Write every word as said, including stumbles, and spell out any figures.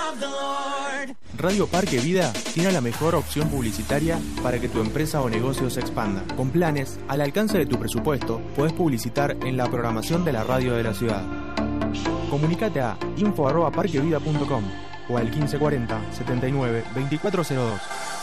Radio Parque Vida tiene la mejor opción publicitaria para que tu empresa o negocio se expanda. Con planes al alcance de tu presupuesto, podés publicitar en la programación de la radio de la ciudad. Comunicate a info arroba parquevida punto com o al quince cuarenta, setenta y nueve, veinticuatro cero dos.